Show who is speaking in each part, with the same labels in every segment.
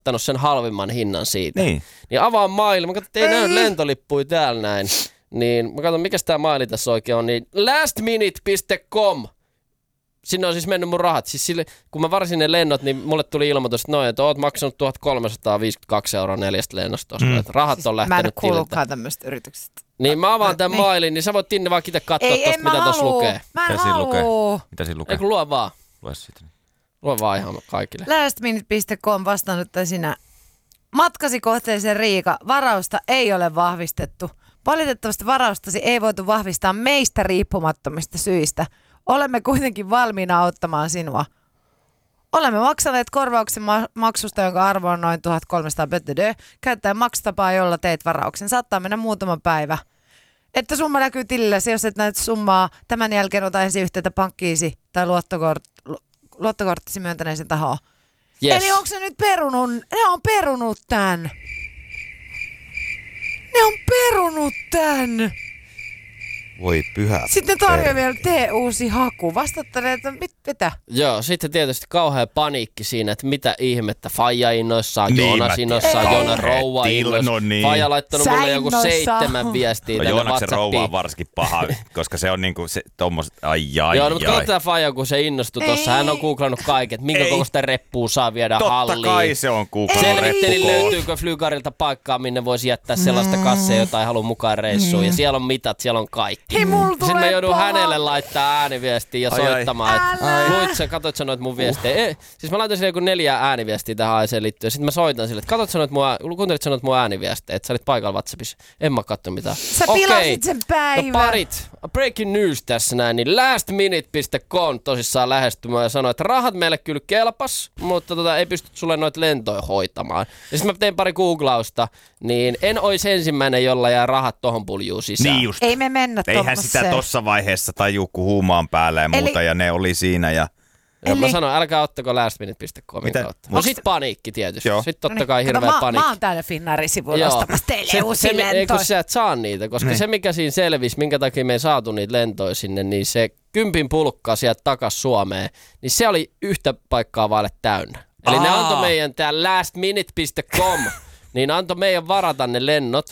Speaker 1: ottanut sen halvimman hinnan siitä.
Speaker 2: Niin
Speaker 1: avaan maili, mä katson, että ei näy lentolippuja täällä näin. Niin mä katson, mikä tää maili tässä oikein on, niin lastminute.com. Sinne on siis mennyt mun rahat. Siis sille, kun mä varasin ne lennot, niin mulle tuli ilmoitus, että oot maksanut 1352 € 4 lennosta. Että rahat siis on lähtenyt tililtä.
Speaker 3: Mä en kuullutkaan tämmöistä yrityksestä.
Speaker 1: Niin mä avaan tämän mailin, niin sä voit Tinne vaan itse katsoa tosta, mitä tossa lukee.
Speaker 3: Mä en haluu.
Speaker 2: Mitä siinä lukee?
Speaker 1: Eikö lue vaan?
Speaker 2: Lue sitä.
Speaker 1: Lue vaan ihan kaikille.
Speaker 3: Lastminute.com vastaanottaa sinä. Matkasi kohteeseen Riika. Varausta ei ole vahvistettu. Valitettavasti varaustasi ei voitu vahvistaa meistä riippumattomista syistä. Olemme kuitenkin valmiina auttamaan sinua. Olemme maksaneet korvauksen maksusta, jonka arvo on noin 1300 BTD. Käyttäen maksutapaa, jolla teit varauksen. Saattaa mennä muutama päivä. Että summa näkyy tililläsi, jos et näitä summaa. Tämän jälkeen ota ensin yhteyttä pankkiisi tai luottokorttisi myöntäneisen tahoon. Yes. Eli onko se nyt perunut? Ne on perunut tän.
Speaker 2: Voi pyhä.
Speaker 3: Sitten tarjoaa vielä tee uusi haku. Vastattelee, että mitä?
Speaker 1: Joo, sitten tietysti kauhea paniikki siinä, että mitä ihmettä. Faija innoissaan, Joonas innoissaan, Joonas rouva innoissaan.
Speaker 2: No niin.
Speaker 1: Faija laittanut mulle joku 7 viestiä tänne WhatsAppiin.
Speaker 2: Joonaksen rouva on varsinkin paha, koska se on niinku se tommoset,
Speaker 1: Joo, no, mutta katsotaan Faija, kun se innostui tossa. Hän on googlannut kaiken, että minkä kokoista reppua saa viedä halliin.
Speaker 2: Totta kai se on googlannut
Speaker 1: Selvitteli, löytyykö Flygarilta paikkaa, minne voisi jättää sellaista kasseja, jota ei halua mukaan reissuun. Ja siellä on mitat, siellä on kaikki. Sitten mä joudun hänelle laittaa ääniviestiä ja soittamaan. Katoit sä noit mun viestejä? Siis mä laitoin sille joku 4 ääniviestiä tähän aiheeseen liittyen. Sitten mä soitan sille, että kuuntelit sä noit mun ääniviestejä, että sä olit paikalla WhatsAppissa. En mä katso mitään.
Speaker 3: Sä pilasit sen päivän.
Speaker 1: No parit. Breaking news tässä näin, niin lastminute.com tosissaan lähestymään ja sanoi, että rahat meille kyllä kelpas, mutta ei pysty sulle noita lentoja hoitamaan. Ja sitten mä tein pari googlausta, niin en ois ensimmäinen, jolla jää rahat tohon puljuun sisään.
Speaker 2: Niin just.
Speaker 3: Ei me mennä
Speaker 2: eihän sitä tossa vaiheessa tajuu, kun huumaan päälle ja muuta, ja ne oli siinä. Ja
Speaker 1: mä sanoin, älkää ottako lastminute.comin kautta. No sit paniikki tietysti.
Speaker 2: Joo.
Speaker 1: Sit totta kai hirveä paniikki.
Speaker 3: Mä oon täällä Finnairin sivuilla ostamassa teille uusia lentoja.
Speaker 1: Ei kun sä et saa niitä, koska se mikä siinä selvisi, minkä takia me ei saatu niitä lentoja sinne, niin se 10 pulkkaa sieltä takas Suomeen, niin se oli yhtä paikkaa vaille täynnä. Eli ne antoi meidän tää lastminute.com, niin antoi meidän varata ne lennot.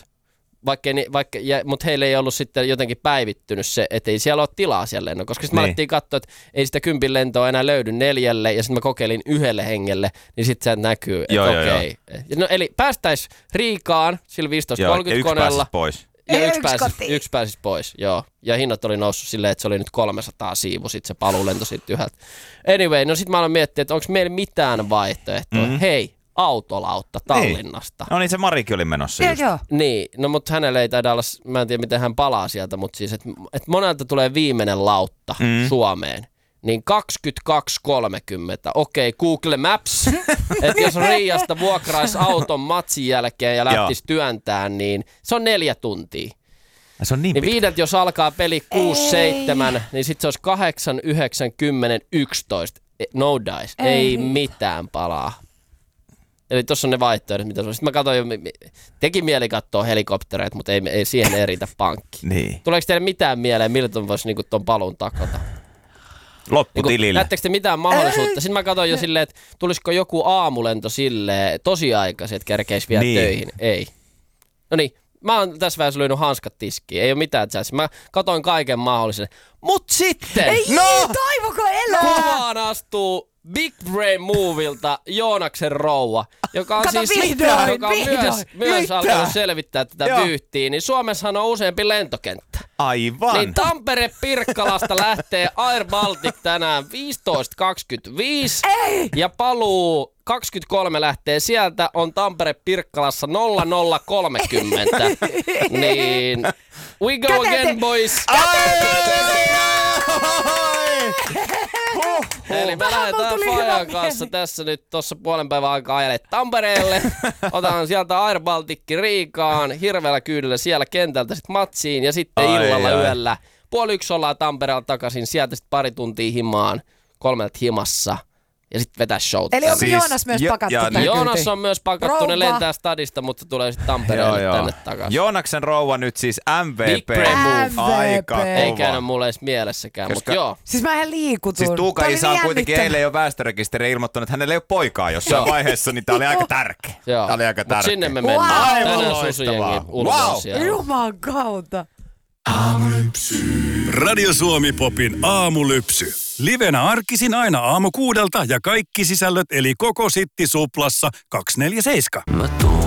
Speaker 1: Mutta heille ei ollut sitten jotenkin päivittynyt se, että ei siellä ole tilaa siellä lennolla. Koska sitten me alettiin katsoa, että ei sitä 10 lentoa enää löydy 4, ja sitten mä kokeilin 1 hengelle, niin sitten se näkyy, että okei. No, eli päästäis Riikaan sillä 15.30 koneella. Ja yksi pääsis pois, joo. Ja hinnat oli noussut silleen, että se oli nyt 300 siivu, sit se paluulento sitten yhdeltä. Anyway, no sit mä aloin miettiä, että onko meillä mitään vaihtoehtoa. Hei, autolautta Tallinnasta.
Speaker 2: No niin, se Marikin oli menossa just.
Speaker 3: Joo.
Speaker 1: Niin, no mutta hänellä ei taida olla, mä en tiedä miten hän palaa sieltä, mutta siis, että monelta tulee viimeinen lautta Suomeen. Niin 22.30. Okei, Google Maps. Että jos Riiasta vuokraisi auton matsin jälkeen ja lähtisi työntään, niin se on 4 tuntia.
Speaker 2: Se on niin
Speaker 1: 5, jos alkaa peli 6-7, niin sitten se olisi 8, 9, 10, 11. No dice. Ei mitään palaa. Eli tuossa on ne vaihtoehdot, mitä se on. Sitten mä katsoin jo, teki mieli katsoa helikoptereita, mutta ei siihen eritä pankki.
Speaker 2: Niin.
Speaker 1: Tuleeko teille mitään mieleen, miltä ton voisi niinku ton paluun takata?
Speaker 2: Lopputilille.
Speaker 1: Näettekö te mitään mahdollisuutta? Sitten mä katsoin jo silleen, että tulisiko joku aamulento silleen tosiaikaisesti, että kerkeisi vielä töihin. Ei. No niin, mä oon tässä vaiheessa lyönyt hanskat tiskiin. Ei ole mitään chance. Mä katsoin kaiken mahdollisen. Mut sitten!
Speaker 3: Toivoko elää!
Speaker 1: Kuvaan astuu Big Brain Movilta Joonaksen rouva, joka on myös alkanut selvittää tätä vyyhtiä, niin Suomessahan on useampi lentokenttä.
Speaker 2: Aivan.
Speaker 1: Niin Tampere-Pirkkalasta lähtee Air Baltic tänään 15.25 ja paluu 23 lähtee sieltä, on Tampere-Pirkkalassa 00.30. Niin we go again, boys. Eli me lähdetään Fajan kanssa tässä nyt tuossa puolen päivän aikaa ajelemaan Tampereelle. Otan sieltä Air Baltic Riikaan, hirveällä kyydellä siellä kentältä sitten matsiin ja sitten illalla yöllä. 12:30 ollaan Tampereella takaisin, sieltä sitten pari tuntia himaan, 3 himassa. ja sitten vetää showt.
Speaker 3: Eli onko Joonas myös pakattu tänne
Speaker 1: Joonas
Speaker 3: kyytiin?
Speaker 1: on myös pakattu,
Speaker 3: Rouva.
Speaker 1: ne lentää stadista, mutta tulee sitten Tampereelle tänne takaisin.
Speaker 2: Joonaksen rouva nyt siis MVP. Aika kova.
Speaker 1: Ei käynyt mulle edes mielessäkään, mutta joo.
Speaker 3: Siis mä ihan liikutun.
Speaker 2: Siis Tuuka-isä on kuitenkin eilen jo väestörekisteriin ilmoittanut, että hänellä ei ole poikaa jossain vaiheessa, niin tää oli aika tärkeä.
Speaker 1: Joo. Mut sinne me mennään. Tänään susijengi ulkoa siellä.
Speaker 3: Juman kautta.
Speaker 4: Radio Suomi Popin aamulypsy. Livenä arkisin aina aamu 6 ja kaikki sisällöt eli koko Sitti Suplassa 247.